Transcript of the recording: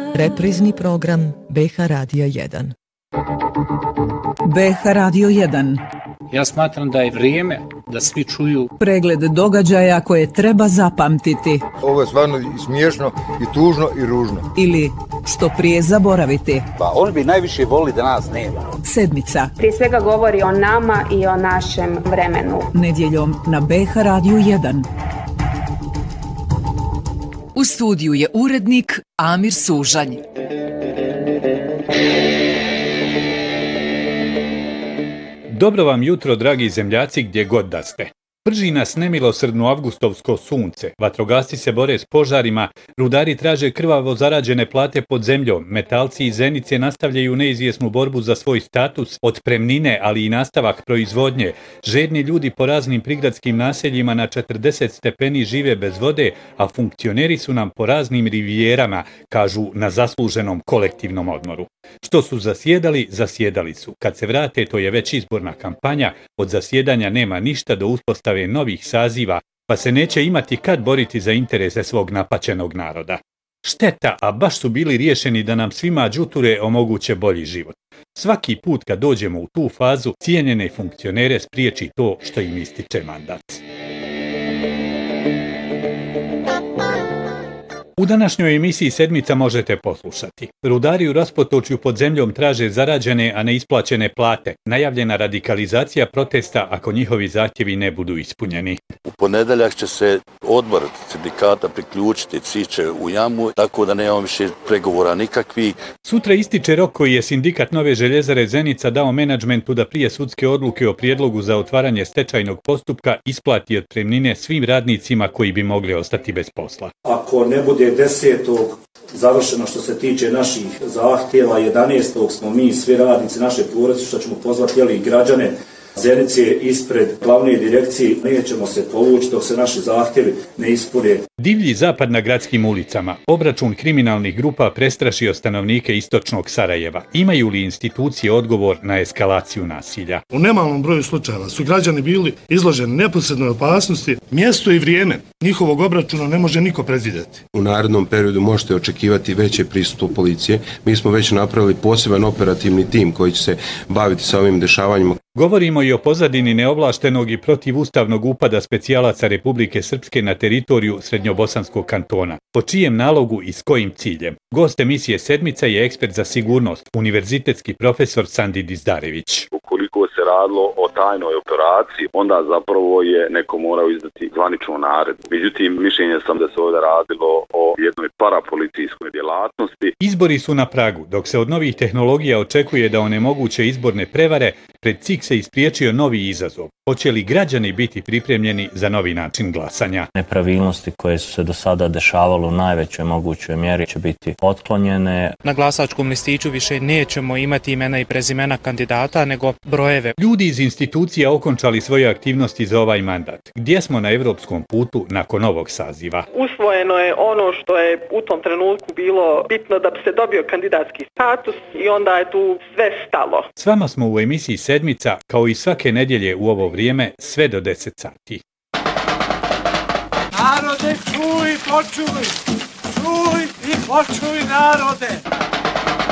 Reprizni program BH Radija 1. BH Radio 1. Ja smatram da je vrijeme da svi čuju pregled događaja koje treba zapamtiti. Ovo je stvarno i smiješno, i tužno, i ružno. Ili što prije zaboraviti. Pa on bi najviše voli da nas nema. Sedmica. Prije svega govori o nama i o našem vremenu. Nedjeljom na BH Radio 1. U studiju je urednik Amir Sužanj. Dobro vam jutro, dragi zemljaci, gdje god da ste. Prži nas nemilosrdno avgustovsko sunce, vatrogasci se bore s požarima, rudari traže krvavo zarađene plate pod zemljom, metalci i zenice nastavljaju neizvjesnu borbu za svoj status, otpremnine, ali i nastavak proizvodnje. Žedni ljudi po raznim prigradskim naseljima na 40 stepeni žive bez vode, a funkcioneri su nam po raznim rivijerama, kažu na zasluženom kolektivnom odmoru. Što su zasjedali, zasjedali su. Kad se vrate, to je već izborna kampanja, od zasjedanja nema ništa do uspostave novih saziva, pa se neće imati kad boriti za interese svog napaćenog naroda. Šteta, a baš su bili riješeni da nam svima đuture omoguće bolji život. Svaki put kad dođemo u tu fazu, cijenjene funkcionere spriječi to što im ističe mandat. U današnjoj emisiji Sedmica možete poslušati. Rudari u Raspotočju pod zemljom traže zarađene, a ne isplaćene plate. Najavljena radikalizacija protesta ako njihovi zahtjevi ne budu ispunjeni. U ponedeljak će se odbor sindikata priključiti, siće u jamu, tako da nemamo više pregovora nikakvi. Sutra ističe rok koji je sindikat Nove željezare Zenica dao menadžmentu da prije sudske odluke o prijedlogu za otvaranje stečajnog postupka isplati otpremnine svim radnicima koji bi mogli ostati bez posla. Ako ne bude 10. završeno što se tiče naših zahtjeva, 11. smo mi svi radnici naše porodice što ćemo pozvati i građane Zenice ispred glavne direkcije, nećemo se povući dok se naši zahtjevi ne ispune. Divlji zapad na gradskim ulicama. Obračun kriminalnih grupa prestrašio stanovnike istočnog Sarajeva. Imaju li institucije odgovor na eskalaciju nasilja? U nemalom broju slučajeva su građani bili izloženi neposrednoj opasnosti. Mjesto i vrijeme njihovog obračuna ne može niko predvidjeti. U narednom periodu možete očekivati veće prisustvo policije. Mi smo već napravili poseban operativni tim koji će se baviti sa ovim dešavanjima. Govorimo i o pozadini neovlaštenog i protivustavnog upada specijalaca Republike Srpske na teritoriju Srednjobosanskog kantona. Po čijem nalogu i s kojim ciljem? Gost emisije Sedmica je ekspert za sigurnost, univerzitetski profesor Sandi Dizdarević. Ukoliko se radilo o tajnoj operaciji, onda zapravo je neko morao izdati zvaničnu naredbu. Međutim, mišljenje sam da se ovdje radilo o jednoj parapolicijskoj djelatnosti. Izbori su na pragu. Dok se od novih tehnologija očekuje da onemoguće izborne prevare, pred CIK se ispriječio novi izazov. Hoće li građani biti pripremljeni za novi način glasanja? Nepravilnosti koje su se do sada dešavale u najvećoj mogućoj mjeri će biti otklonjene. Na glasačkom listiću više nećemo imati imena i prezimena kandidata, nego brojeve. Ljudi iz institucija okončali svoje aktivnosti za ovaj mandat. Gdje smo na evropskom putu nakon ovog saziva? Usvojeno je ono što je u tom trenutku bilo bitno da bi se dobio kandidatski status i onda je tu sve stalo. S vama smo u emisiji Sedmica, kao i svake nedjelje u ovo vrijeme, sve do 10 sati. Narode, čuj, počuj! Čuj i počuj, narode!